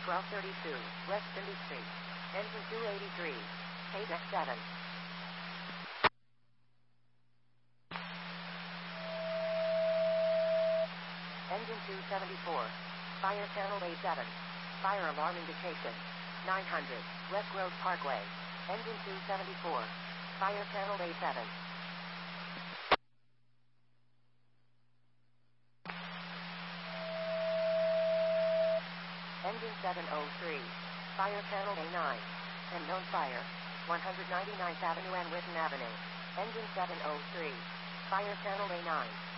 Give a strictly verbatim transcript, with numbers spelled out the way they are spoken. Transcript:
twelve thirty-two, West Cindy Street. Engine two eighty-three. K deck seven. Engine two seventy-four. Fire channel A seven. Fire alarm indication. nine hundred, West Road Parkway. Engine two seventy-four. Fire channel A seven. Engine seven oh three. Fire channel A nine. Unknown fire. one hundred ninety-ninth Avenue and Whitten Avenue. Engine seven oh three. Fire channel A nine.